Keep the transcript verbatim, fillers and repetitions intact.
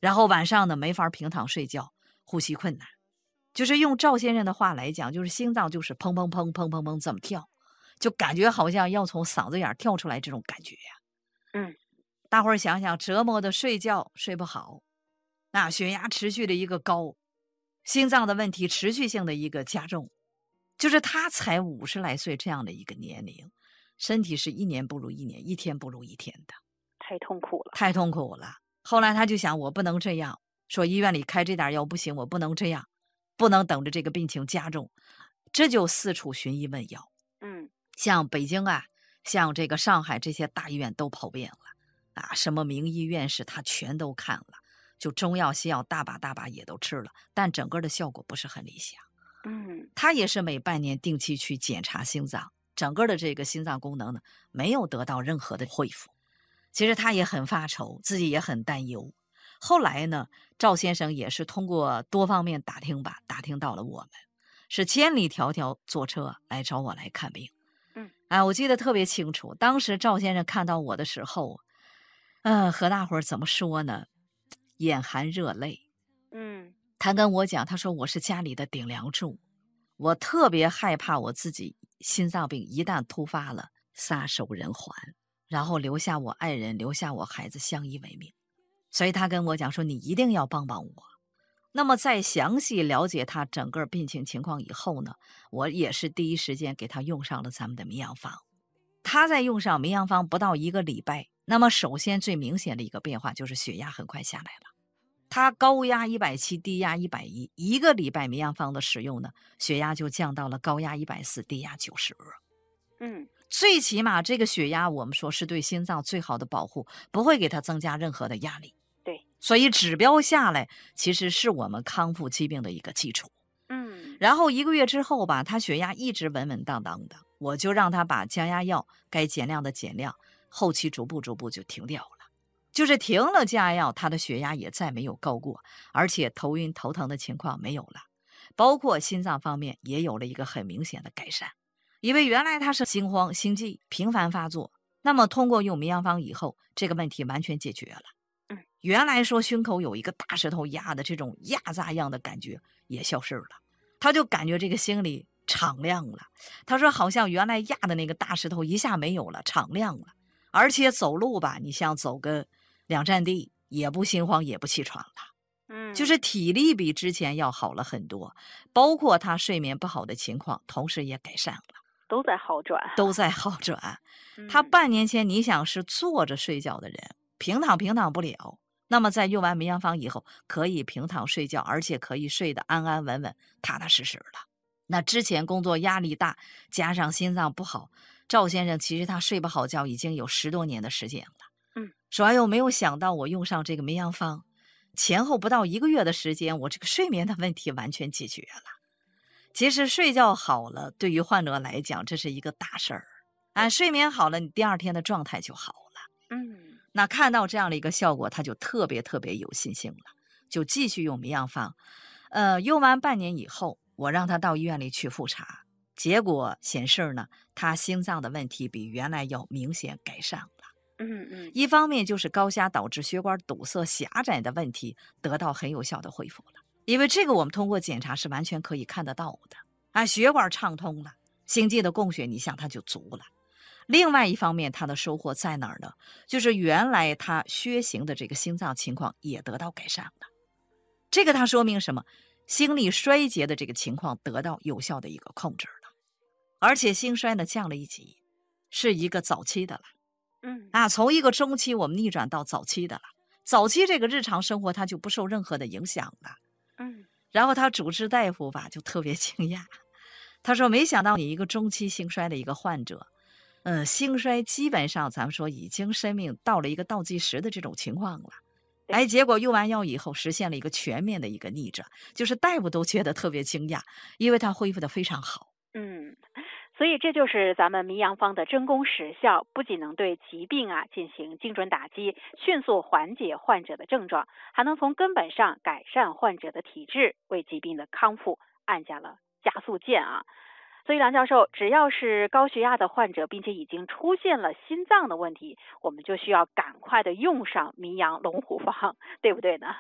然后晚上呢没法平躺睡觉，呼吸困难。就是用赵先生的话来讲，就是心脏就是砰砰砰砰砰砰这么跳，就感觉好像要从嗓子眼跳出来这种感觉呀。 嗯， 大伙儿想想，折磨的睡觉睡不好，那血压持续的一个高，心脏的问题持续性的一个加重，就是他才五十来岁这样的一个年龄，身体是一年不如一年，一天不如一天的， 太痛苦了。 太痛苦了。后来他就想，我不能这样，说医院里开这点药不行，我不能这样，不能等着这个病情加重，这就四处寻医问药。 嗯， 像北京啊，像这个上海这些大医院都跑遍了啊，什么名医院士他全都看了，就中药西药大把大把也都吃了，但整个的效果不是很理想。 嗯， 他也是每半年定期去检查心脏，整个的这个心脏功能呢没有得到任何的恢复。其实他也很发愁，自己也很担忧。后来呢，赵先生也是通过多方面打听吧，打听到了我们，是千里迢迢坐车来找我来看病。 嗯， 哎，我记得特别清楚，当时赵先生看到我的时候，呃，和大伙儿怎么说呢？眼含热泪。 嗯， 他跟我讲，他说我是家里的顶梁柱，我特别害怕我自己心脏病一旦突发了，撒手人寰，然后留下我爱人，留下我孩子相依为命。所以他跟我讲说，你一定要帮帮我。那么在详细了解他整个病情情况以后呢，我也是第一时间给他用上了咱们的迷样方。他在用上迷样方不到一个礼拜，那么首先最明显的一个变化就是血压很快下来了。他高压一百七，低压一百一，一个礼拜迷样方的使用呢，血压就降到了高压一百四，低压九十。 嗯， 最起码这个血压我们说是对心脏最好的保护，不会给它增加任何的压力。 对， 所以指标下来其实是我们康复疾病的一个基础。 嗯， 然后一个月之后吧，他血压一直稳稳当当的，我就让他把降压药该减量的减量，后期逐步逐步就停掉了。就是停了降压药，他的血压也再没有高过，而且头晕头疼的情况没有了，包括心脏方面也有了一个很明显的改善。因为原来他是心慌心悸频繁发作，那么通过用迷样方以后，这个问题完全解决了。 嗯， 原来说胸口有一个大石头压的这种压榨一样的感觉也消失了，他就感觉这个心里敞亮了。他说好像原来压的那个大石头一下没有了，敞亮了，而且走路吧，你像走个两站地也不心慌也不气喘了。 嗯， 就是体力比之前要好了很多，包括他睡眠不好的情况同时也改善了， 都在好转， 都在好转。 嗯， 他半年前你想是坐着睡觉的人，平躺平躺不了，那么在用完迷样方以后可以平躺睡觉，而且可以睡得安安稳稳踏踏实实的。那之前工作压力大加上心脏不好，赵先生其实他睡不好觉已经有十多年的时间了。 嗯， 说哎呦，没有想到我用上这个迷样方前后不到一个月的时间，我这个睡眠的问题完全解决了。其实睡觉好了，对于患者来讲，这是一个大事儿。啊，睡眠好了，你第二天的状态就好了。 嗯， 那看到这样的一个效果，他就特别特别有信心了，就继续用迷样方。呃，用完半年以后，我让他到医院里去复查，结果显示呢，他心脏的问题比原来要明显改善了。 嗯，嗯， 一方面就是高压导致血管堵塞狭窄的问题得到很有效的恢复了，因为这个我们通过检查是完全可以看得到的啊，血管畅通了，心肌的供血你想它就足了。另外一方面，它的收获在哪儿呢？就是原来它缺形的这个心脏情况也得到改善了。这个它说明什么？心力衰竭的这个情况得到有效的一个控制了，而且心衰呢降了一级，是一个早期的了。 嗯， 啊，从一个中期我们逆转到早期的了，早期这个日常生活它就不受任何的影响了。 嗯， 然后他主治大夫吧就特别惊讶，他说没想到你一个中期心衰的一个患者，呃，心衰基本上咱们说已经生命到了一个倒计时的这种情况了。哎，结果用完药以后实现了一个全面的一个逆转，就是大夫都觉得特别惊讶，因为他恢复的非常好。 嗯，所以这就是咱们迷样方的真功实效，不仅能对疾病啊进行精准打击，迅速缓解患者的症状，还能从根本上改善患者的体质，为疾病的康复按下了加速键啊。所以梁教授，只要是高血压的患者，并且已经出现了心脏的问题，我们就需要赶快的用上迷样龙虎方，对不对呢？